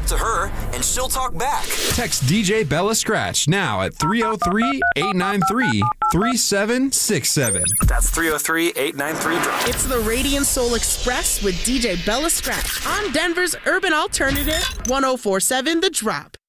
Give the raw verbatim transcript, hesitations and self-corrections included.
talk to her, and she'll talk back. Text D J Bella Scratch now at three oh three, eight nine three, three seven six seven. That's three oh three, eight nine three, drop. It's the Radiant Soul Express with D J Bella Scratch on Denver's Urban Alternative, one oh four point seven The Drop.